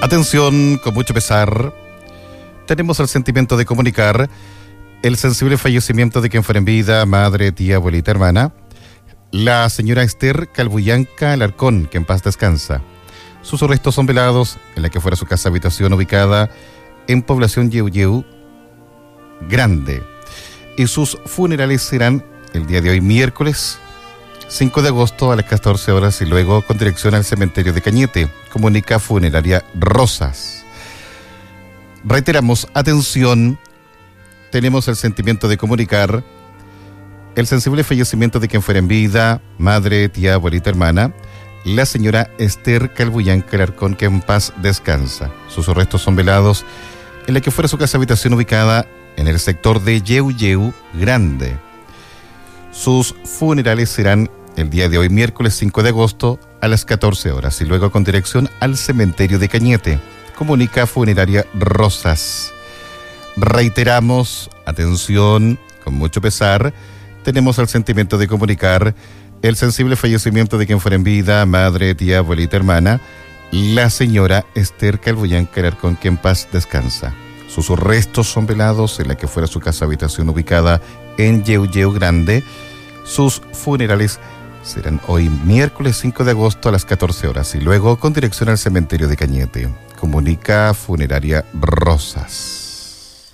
Atención, con mucho pesar, tenemos el sentimiento de comunicar el sensible fallecimiento de quien fuera en vida, madre, tía, abuelita, hermana, la señora Esther Calbuyanca Alarcón, que en paz descansa. Sus restos son velados en la que fuera su casa habitación ubicada en población Yeuyeu Grande. Y sus funerales serán el día de hoy, miércoles 5 de agosto a las 14 horas y luego con dirección al cementerio de Cañete, comunica Funeraria Rosas. Reiteramos, atención, tenemos el sentimiento de comunicar el sensible fallecimiento de quien fuera en vida, madre, tía, abuelita, hermana, la señora Esther Calbuyanca Alarcón, que en paz descansa. Sus restos son velados en la que fuera su casa habitación ubicada en el sector de Yeuyeu Grande. Sus funerales serán el día de hoy, miércoles 5 de agosto, a las 14 horas y luego con dirección al cementerio de Cañete, comunica Funeraria Rosas. Reiteramos, atención, con mucho pesar, tenemos el sentimiento de comunicar el sensible fallecimiento de quien fuera en vida, madre, tía, abuelita, hermana, la señora Esther Calbuyanca Alarcón, que en paz descansa. Sus restos son velados en la que fuera su casa habitación ubicada en Yeuyeu Grande. Sus funerales serán hoy miércoles 5 de agosto a las 14 horas y luego con dirección al cementerio de Cañete. Comunica Funeraria Rosas.